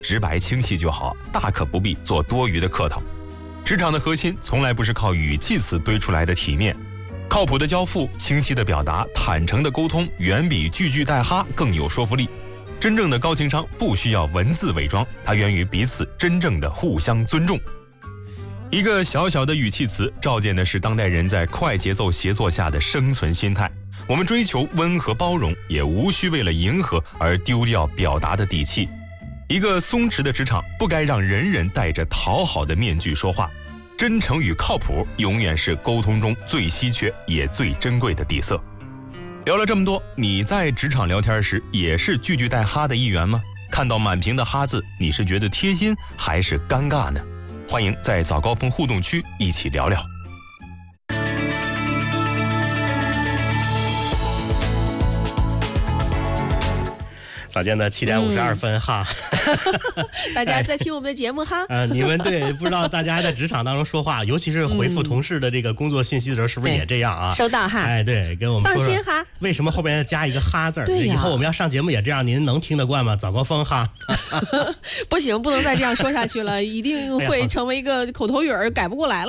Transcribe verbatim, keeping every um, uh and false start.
直白清晰就好，大可不必做多余的客套。职场的核心从来不是靠语气词堆出来的体面，靠谱的交付、清晰的表达、坦诚的沟通，远比句句带哈更有说服力。真正的高情商不需要文字伪装，它源于彼此真正的互相尊重。一个小小的语气词，照见的是当代人在快节奏协作下的生存心态。我们追求温和包容，也无需为了迎合而丢掉表达的底气。一个松弛的职场，不该让人人戴着讨好的面具说话。真诚与靠谱，永远是沟通中最稀缺也最珍贵的底色。聊了这么多，你在职场聊天时也是句句带哈的一员吗？看到满屏的哈字，你是觉得贴心还是尴尬呢？欢迎在早高峰互动区一起聊聊。 早间的七点五十二分、嗯、哈， 大家在听我们的节目哈。 呃，你们对不知道大家在职场当中说话，尤其是回复同事的这个工作信息的时候，是不是也这样啊？ 收到哈。 哎，对，跟我们说说放心哈。 为什么后边要加一个哈字？ 对呀， 以后我们要上节目也这样，您能听得惯吗？早高峰哈。 不行，不能再这样说下去了，一定会成为一个口头语儿，改不过来了。